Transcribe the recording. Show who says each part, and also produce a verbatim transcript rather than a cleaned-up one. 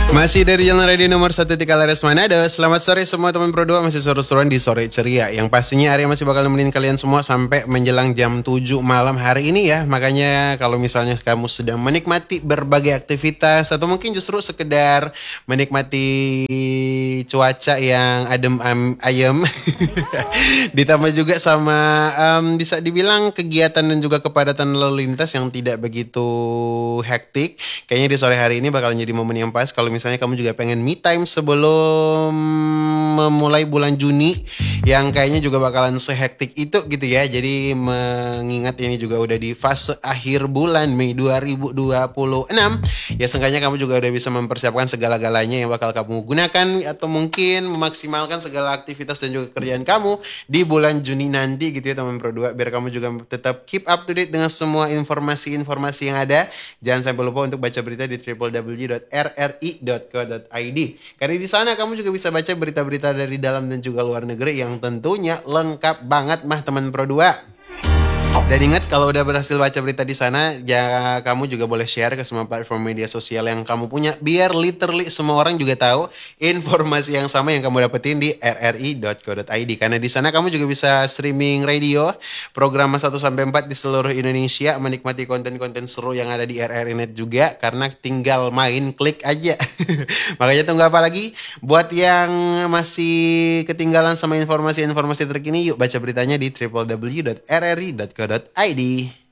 Speaker 1: Masih dari Jalan Radio nomor satu Tiga Laras Manado. Selamat sore semua teman Pro dua. Masih seru-seruan di sore ceria. Yang pastinya Arya masih bakal nemenin kalian semua sampai menjelang jam tujuh malam hari ini ya. Makanya kalau misalnya kamu sedang menikmati berbagai aktivitas atau mungkin justru sekedar menikmati cuaca yang adem am, ayem ditambah juga sama um, bisa dibilang kegiatan dan juga kepadatan lalu lintas yang tidak begitu hektik. Kayaknya di sore hari ini bakal jadi momen yang pas kalau misalnya kamu juga pengen me time sebelum memulai bulan Juni yang kayaknya juga bakalan sehektik itu gitu ya. Jadi mengingat ini juga udah di fase akhir bulan Mei dua ribu dua puluh enam, ya seenggaknya kamu juga udah bisa mempersiapkan segala-galanya yang bakal kamu gunakan atau mungkin memaksimalkan segala aktivitas dan juga kerjaan kamu di bulan Juni nanti gitu ya teman Pro dua, biar kamu juga tetap keep up to date dengan semua informasi-informasi yang ada. Jangan sampai lupa untuk baca berita di w w w dot r r i dot co dot i d, karena di sana kamu juga bisa baca berita-berita dari dalam dan juga luar negeri yang tentunya lengkap banget mah teman Pro dua. Dan ingat kalau udah berhasil baca berita di sana, ya kamu juga boleh share ke semua platform media sosial yang kamu punya biar literally semua orang juga tahu informasi yang sama yang kamu dapetin di r r i dot co dot i d. Karena di sana kamu juga bisa streaming radio program satu sampai empat di seluruh Indonesia, menikmati konten-konten seru yang ada di R R I Net juga karena tinggal main klik aja. Makanya tunggu apa lagi? Buat yang masih ketinggalan sama informasi-informasi terkini, yuk baca beritanya di w w w dot r r i dot co dot i d.